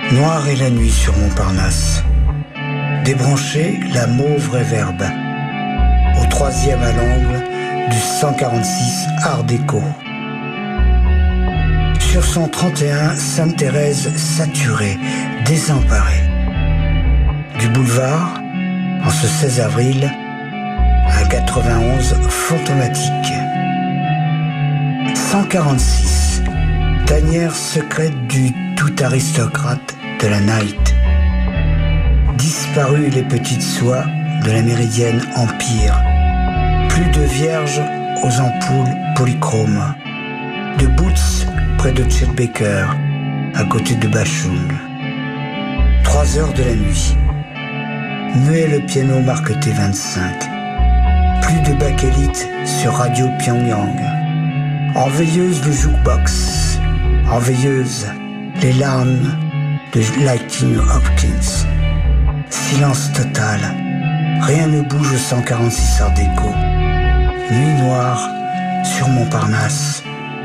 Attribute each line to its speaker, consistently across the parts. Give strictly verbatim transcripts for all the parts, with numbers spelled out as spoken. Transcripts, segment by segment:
Speaker 1: Noir est la nuit sur Montparnasse. Débranché, la mauve réverbe. Au troisième à l'angle du cent quarante-six Art déco. Sur son trente et un, Sainte-Thérèse saturée, désemparée. Du boulevard, en ce seize avril, un quatre-vingt-onze fantomatique. cent quarante-six, tanière secrète du tout aristocrate de la night. Disparues les petites soies de la méridienne Empire. Plus de vierges aux ampoules polychromes. De Boots près de Chet Baker, à côté de Bashung. Trois heures de la nuit. Muet le piano marqueté vingt-cinq. Plus de bakélite sur Radio Pyongyang. En veilleuse le jukebox. En veilleuse les larmes de Lightning Hopkins. Silence total. Rien ne bouge au cent quarante-six Art déco. Nuit noire sur Montparnasse.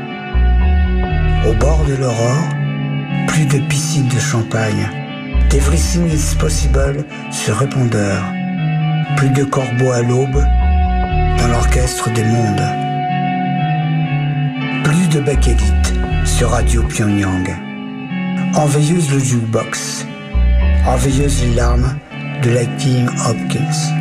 Speaker 1: Au bord de l'aurore, plus de piscine de champagne. Everything is possible sur répondeur. Plus de corbeaux à l'aube dans l'orchestre des mondes. Plus de bakélite sur Radio Pyongyang. En veilleuse le jukebox. En veilleuse les larmes de Lightning Hopkins.